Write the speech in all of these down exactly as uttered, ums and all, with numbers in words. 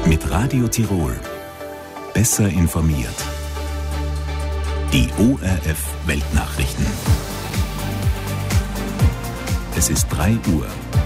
Mit Radio Tirol. Besser informiert. Die O R F Weltnachrichten. Es ist drei Uhr.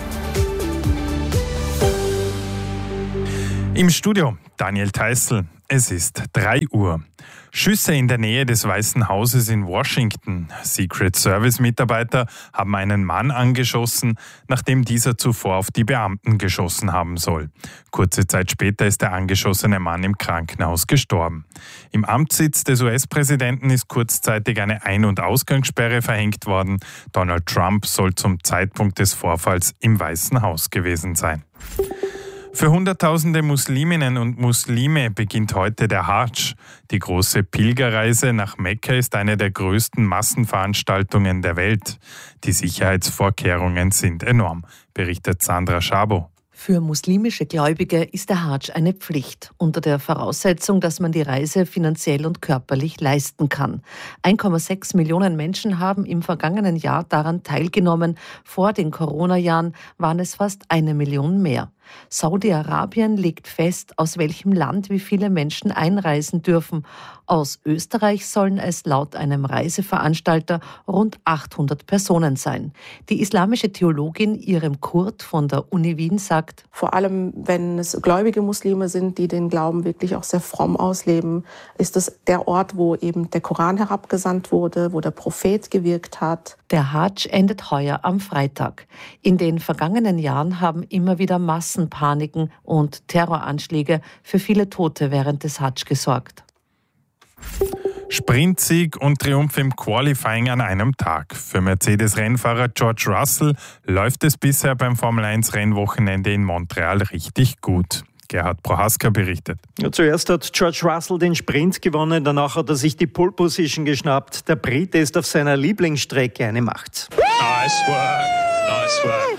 Im Studio Daniel Theißl. Es ist drei Uhr. Schüsse in der Nähe des Weißen Hauses in Washington. Secret Service-Mitarbeiter haben einen Mann angeschossen, nachdem dieser zuvor auf die Beamten geschossen haben soll. Kurze Zeit später ist der angeschossene Mann im Krankenhaus gestorben. Im Amtssitz des U S-Präsidenten ist kurzzeitig eine Ein- und Ausgangssperre verhängt worden. Donald Trump soll zum Zeitpunkt des Vorfalls im Weißen Haus gewesen sein. Für Hunderttausende Musliminnen und Muslime beginnt heute der Hadsch. Die große Pilgerreise nach Mekka ist eine der größten Massenveranstaltungen der Welt. Die Sicherheitsvorkehrungen sind enorm, berichtet Sandra Schabo. Für muslimische Gläubige ist der Hadsch eine Pflicht, unter der Voraussetzung, dass man die Reise finanziell und körperlich leisten kann. eins Komma sechs Millionen Menschen haben im vergangenen Jahr daran teilgenommen. Vor den Corona-Jahren waren es fast eine Million mehr. Saudi-Arabien legt fest, aus welchem Land wie viele Menschen einreisen dürfen. Aus Österreich sollen es laut einem Reiseveranstalter rund achthundert Personen sein. Die islamische Theologin Irem Kurt von der Uni Wien sagt: Vor allem, wenn es gläubige Muslime sind, die den Glauben wirklich auch sehr fromm ausleben, ist es der Ort, wo eben der Koran herabgesandt wurde, wo der Prophet gewirkt hat. Der Hadsch endet heuer am Freitag. In den vergangenen Jahren haben immer wieder Massenpaniken und Terroranschläge für viele Tote während des Hadsch gesorgt. Sprintsieg und Triumph im Qualifying an einem Tag. Für Mercedes-Rennfahrer George Russell läuft es bisher beim Formel eins Rennwochenende in Montreal richtig gut. Gerhard Prohaska berichtet. Ja, zuerst hat George Russell den Sprint gewonnen, danach hat er sich die Pole Position geschnappt. Der Brite ist auf seiner Lieblingsstrecke eine Macht. Nice work, nice work.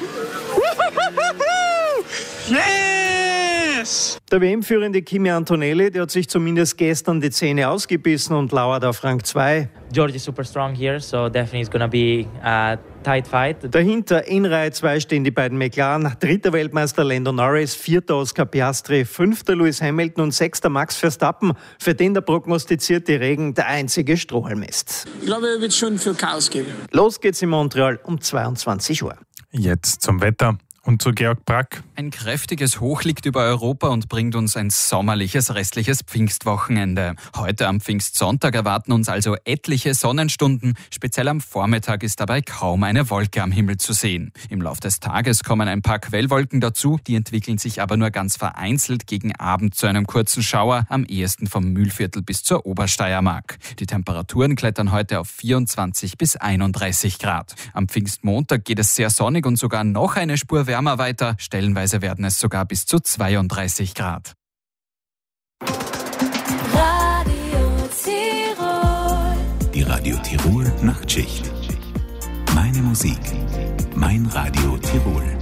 Yes! Der W M-führende Kimi Antonelli, der hat sich zumindest gestern die Zähne ausgebissen und lauert auf Rang zwei. George is super strong here, so definitely it's gonna be a tight fight. Dahinter in Reihe zwei stehen die beiden McLaren, dritter Weltmeister Lando Norris, vierter Oscar Piastri, fünfter Lewis Hamilton und sechster Max Verstappen, für den der prognostizierte Regen der einzige Strohhalm ist. Ich glaube, er wird schon für Chaos geben. Los geht's in Montreal um zweiundzwanzig Uhr. Jetzt zum Wetter. Und zu Georg Brack. Ein kräftiges Hoch liegt über Europa und bringt uns ein sommerliches restliches Pfingstwochenende. Heute am Pfingstsonntag erwarten uns also etliche Sonnenstunden. Speziell am Vormittag ist dabei kaum eine Wolke am Himmel zu sehen. Im Laufe des Tages kommen ein paar Quellwolken dazu, die entwickeln sich aber nur ganz vereinzelt gegen Abend zu einem kurzen Schauer, am ehesten vom Mühlviertel bis zur Obersteiermark. Die Temperaturen klettern heute auf vierundzwanzig bis einunddreißig Grad. Am Pfingstmontag geht es sehr sonnig und sogar noch eine Spur wärmer weiter. Stellenweise werden es sogar bis zu zweiunddreißig Grad. Radio Tirol. Die Radio Tirol Nachtschicht. Meine Musik, mein Radio Tirol.